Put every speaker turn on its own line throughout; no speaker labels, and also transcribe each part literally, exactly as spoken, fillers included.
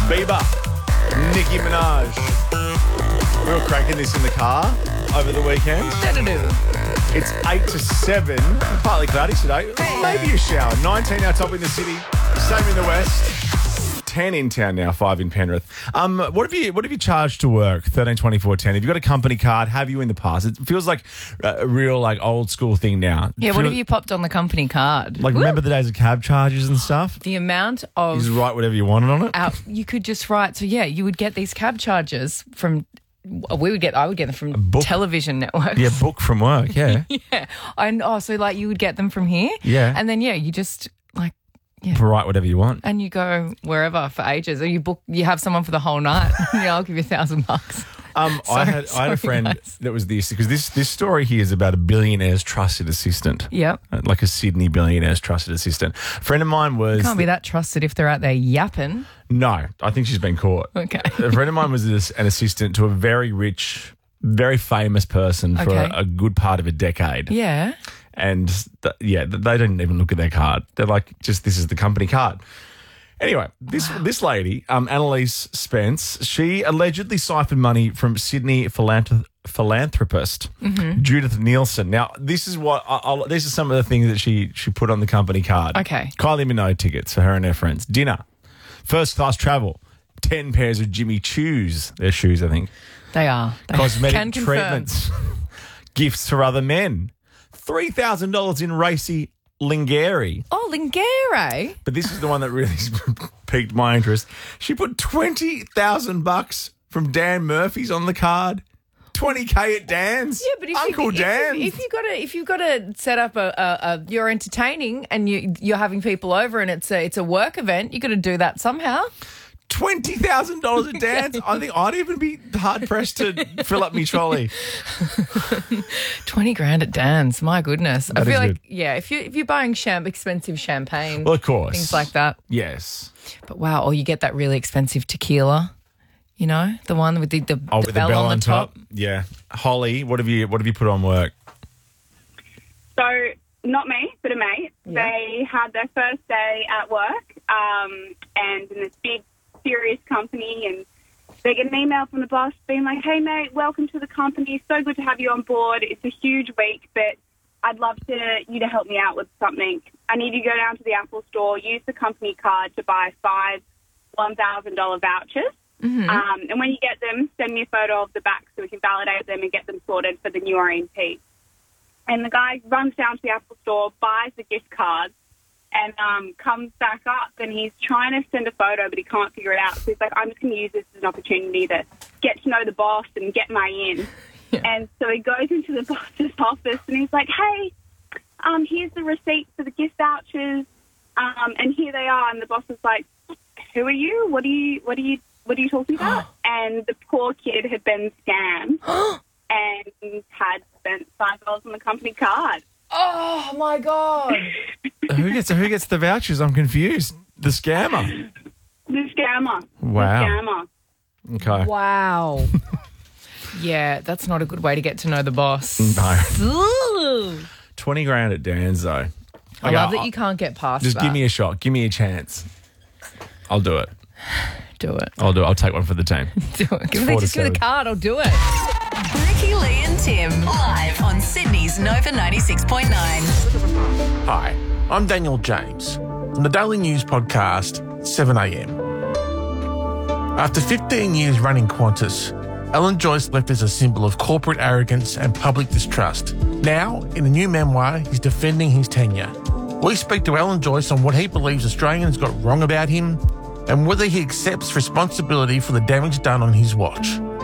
Bieber, Nicki Minaj. We were cracking this in the car over the weekend. It's eight to seven, partly cloudy today. Maybe a shower. nineteen our top in the city, same in the west. ten in town now, five in Penrith. Um, what have you What have you charged to work? Thirteen twenty four ten. Have you got a company card? Have you in the past? It feels like a real like old school thing now.
Yeah, what have you popped on the company card?
Like,
Woo!
remember the days of cab charges and stuff?
The amount of...
You just write whatever you wanted on it?
Out, you could just write. So, yeah, you would get these cab charges from... We would get, I would get them from
book.
television networks.
Yeah, book from work, yeah.
yeah. And, oh, so like you would get them from here?
Yeah.
And then, yeah, you just like... Yeah.
Write whatever you want.
And you go wherever for ages. Or you book, you have someone for the whole night. yeah, I'll give you a thousand bucks.
Um,
so,
I had I had a friend
nice.
that was this, because this, this story here is about a billionaire's trusted assistant.
Yep.
Like a Sydney billionaire's trusted assistant. A friend of mine was...
Can't be that trusted if they're out there yapping.
No, I think she's been caught.
Okay.
A friend of mine was this, an assistant to a very rich, very famous person for
Okay.
a, a good part of a decade.
Yeah.
And th- yeah, th- they didn't even look at their card. They're like, just this is the company card. Anyway, this wow. this lady, um, Annalise Spence, she allegedly siphoned money from Sydney philanthrop- philanthropist mm-hmm. Judith Nielsen. Now, this is what I, I'll, these are some of the things that she she put on the company card.
Okay.
Kylie Minogue tickets for her and her friends. Dinner, first class travel, ten pairs of Jimmy Choo's. Their shoes, I think.
They are. They
Cosmetic treatments, gifts for other men, three thousand dollars in racy Lingerie.
Oh, Lingerie.
But this is the one that really piqued my interest. She put twenty thousand bucks from Dan Murphy's on the card. twenty K at Dan's.
Yeah, but if
Uncle
you,
Dan's.
If, if you got to, if you've got to set up a, a, a, you're entertaining and you you're having people over and it's a it's a work event, you got to do that somehow.
Twenty thousand dollars at Dan's. I think I'd even be hard pressed to fill up my trolley.
Twenty grand at Dan's. My goodness.
That
I feel
is
like
good.
yeah. If you if you're buying champ expensive champagne,
Well, of course,
things like that.
Yes.
But wow, or you get that really expensive tequila. You know, the one with the the,
Oh,
the,
with
bell,
the bell
on,
on
the top.
top. Yeah. Holly, what have you what have you put on work?
So, not me, but a mate.
Yeah.
They had their first day at work, um, and in this big, serious company, and they get an email from the boss being like, "Hey, mate, welcome to the company. So good to have you on board. It's a huge week, but I'd love to you to help me out with something. I need you to go down to the Apple store, use the company card to buy five one thousand dollars vouchers.
Mm-hmm.
Um, and when you get them, send me a photo of the back so we can validate them and get them sorted for the new R M P." And the guy runs down to the Apple store, buys the gift cards, and um, comes back up, and he's trying to send a photo, but he can't figure it out. So he's like, "I'm just going to use this as an opportunity to get to know the boss and get my in." Yeah. And so he goes into the boss's office, and he's like, "Hey, um, here's the receipt for the gift vouchers, um, and here they are." And the boss is like, "Who are you? What are you? What are you? What are you talking about?" And the poor kid had been scammed and had spent five dollars on the company card.
Oh my god!
who gets who gets the vouchers? I'm confused. The scammer.
The scammer.
Wow.
The scammer.
Okay.
Wow. Yeah, that's not a good way to get to know the boss.
No.
Ooh.
Twenty grand at Dan's though.
I
Okay,
love that
I'll-
you can't get past
Just
that.
give me a shot. Give me a chance. I'll do it.
do it.
I'll do it. I'll take one for the team.
Do it. Give me,
Four to
just give me
seven.
the card. I'll do it.
Ricky, Lee and Tim live on Sydney's Nova ninety-six point nine.
Hi, I'm Daniel James from the Daily News podcast, seven a m. After fifteen years running Qantas, Alan Joyce left as a symbol of corporate arrogance and public distrust. Now, in a new memoir, he's defending his tenure. We speak to Alan Joyce on what he believes Australians got wrong about him and whether he accepts responsibility for the damage done on his watch.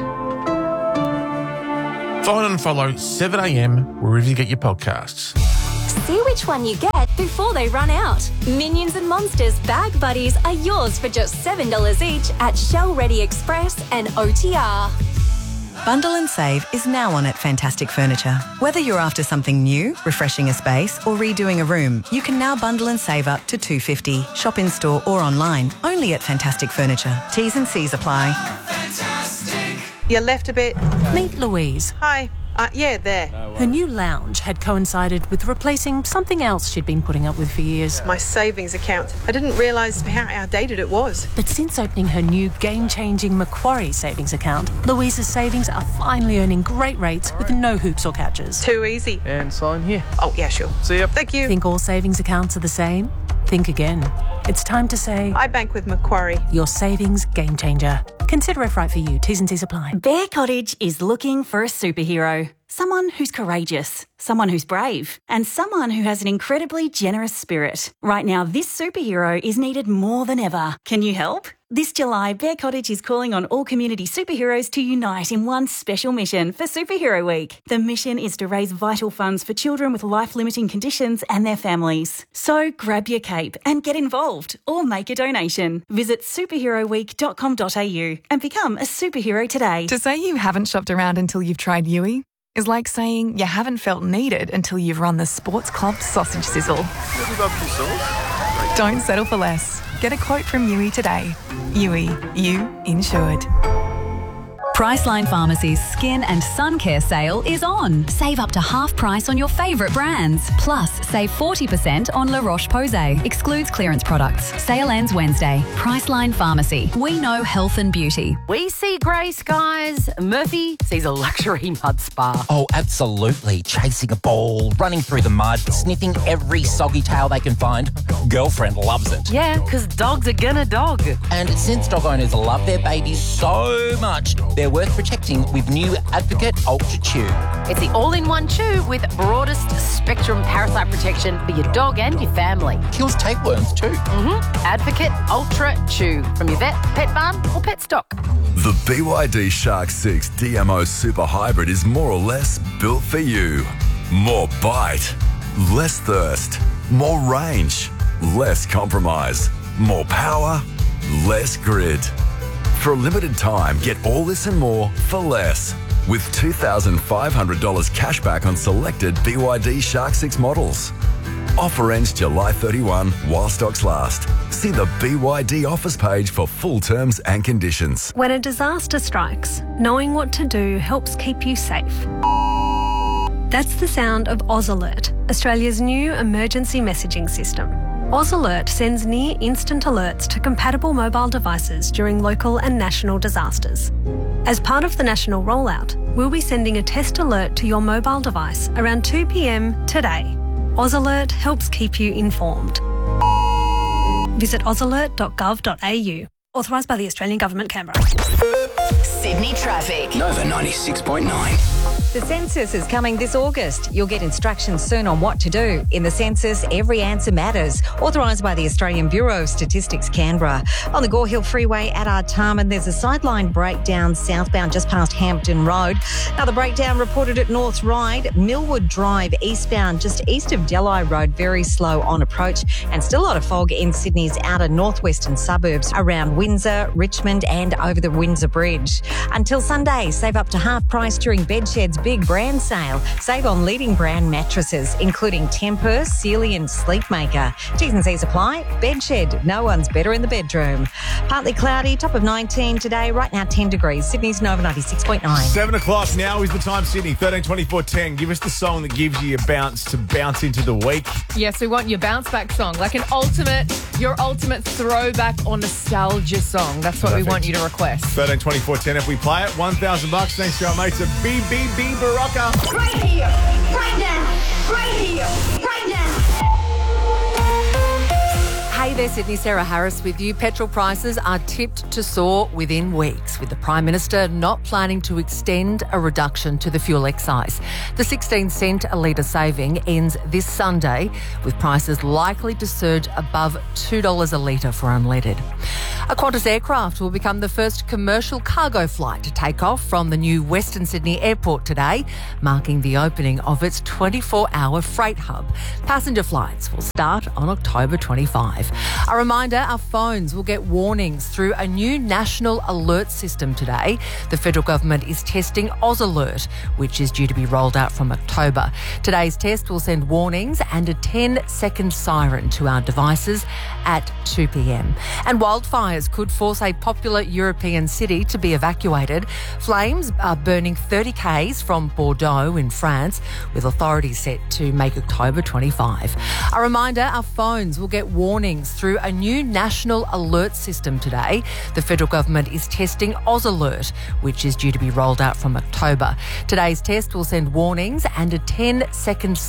Find and follow seven a m wherever you get your podcasts.
See which one you get before they run out. Minions and Monsters Bag Buddies are yours for just seven dollars each at Shell Ready Express and O T R.
Bundle and Save is now on at Fantastic Furniture. Whether you're after something new, refreshing a space, or redoing a room, you can now bundle and save up to two dollars fifty. Shop in store or online, only at Fantastic Furniture. T's and C's apply.
You're left a bit.
Meet Louise.
Hi, Uh, yeah, there.
Her new lounge had coincided with replacing something else she'd been putting up with for years.
My savings account. I didn't realise how outdated it was.
But since opening her new game-changing Macquarie savings account, Louisa's savings are finally earning great rates with no hoops or catches.
Too easy.
And sign here.
Oh, yeah, sure.
See ya.
Thank you.
Think all savings accounts are the same? Think again. It's time to say...
I bank with Macquarie.
Your savings game changer. Consider if right for you. T's and C's apply.
Bear Cottage is looking for a superhero. Someone who's courageous, someone who's brave, and someone who has an incredibly generous spirit. Right now, this superhero is needed more than ever. Can you help? This July, Bear Cottage is calling on all community superheroes to unite in one special mission for Superhero Week. The mission is to raise vital funds for children with life-limiting conditions and their families. So grab your cape and get involved or make a donation. Visit superhero week dot com dot a u and become a superhero today.
To say you haven't shopped around until you've tried Yui is like saying you haven't felt needed until you've run the Sports Club sausage sizzle. Don't settle for less. Get a quote from Yui today. Yui, you insured.
Priceline Pharmacy's Skin and Sun Care sale is on. Save up to half price on your favourite brands. Plus, save forty percent on La Roche-Posay. Excludes clearance products. Sale ends Wednesday. Priceline Pharmacy. We know health and beauty.
We see grey skies. Murphy sees a luxury mud spa.
Oh, absolutely. Chasing a ball, running through the mud, sniffing every soggy tail they can find. Girlfriend loves it.
Yeah, because dogs are gonna dog.
And since dog owners love their babies so much, they're worth protecting with new Advocate Ultra Chew.
It's the all-in-one chew with broadest spectrum parasite protection for your dog and your family.
Kills tapeworms too.
Mm-hmm. Advocate Ultra Chew from your vet, pet barn or pet stock.
The B Y D Shark six D M O Super Hybrid is more or less built for you. More bite, less thirst, more range, less compromise, more power, less grit. For a limited time, get all this and more for less. With two thousand five hundred dollars cash back on selected B Y D Shark six models. Offer ends July thirty-first while stocks last. See the B Y D offers page for full terms and conditions.
When a disaster strikes, knowing what to do helps keep you safe. That's the sound of Oz Alert, Australia's new emergency messaging system. Oz Alert sends near instant alerts to compatible mobile devices during local and national disasters. As part of the national rollout, we'll be sending a test alert to your mobile device around two p m today. Oz Alert helps keep you informed. Visit oz alert dot gov dot a u. Authorised by the Australian Government, Canberra.
Sydney traffic.
Nova ninety-six point nine.
The census is coming this August. You'll get instructions soon on what to do. In the census, every answer matters. Authorised by the Australian Bureau of Statistics, Canberra. On the Gore Hill Freeway at Artarmon, there's a sideline breakdown southbound just past Hampton Road. Another breakdown reported at North Ryde, Millwood Drive eastbound just east of Delhi Road, very slow on approach, and still a lot of fog in Sydney's outer northwestern suburbs around Windsor, Richmond and over the Windsor Bridge. Until Sunday, save up to half price during Bedshed's big brand sale. Save on leading brand mattresses, including Tempur, Sealy and Sleepmaker. T's and C's apply. Bedshed, no one's better in the bedroom. Partly cloudy, top of nineteen today, right now ten degrees. Sydney's Nova ninety-six point nine.
Seven o'clock now is the time, Sydney. thirteen twenty-four ten. Give us the song that gives you a bounce to bounce into the week.
Yes, we want your bounce back song, like an ultimate, your ultimate throwback or nostalgia song. That's what Perfect. we want you to request.
thirteen twenty-four ten. If we play it, one thousand bucks thanks to our mates at B B B Barocca.
Right here, right now, right here, right now.
Hey there, Sydney. Sarah Harris with you. Petrol prices are tipped to soar within weeks, with the Prime Minister not planning to extend a reduction to the fuel excise. The sixteen cent a litre saving ends this Sunday, with prices likely to surge above two dollars a litre for unleaded. A Qantas aircraft will become the first commercial cargo flight to take off from the new Western Sydney Airport today, marking the opening of its twenty-four hour freight hub. Passenger flights will start on October twenty-fifth. A reminder, our phones will get warnings through a new national alert system today. The federal government is testing Oz Alert, which is due to be rolled out from October. Today's test will send warnings and a ten second siren to our devices at two p m. And wildfires fires could force a popular European city to be evacuated. Flames are burning thirty kays from Bordeaux in France, with authorities set to make October twenty-five. A reminder, our phones will get warnings through a new national alert system today. The federal government is testing AusAlert, which is due to be rolled out from October. Today's test will send warnings and a ten second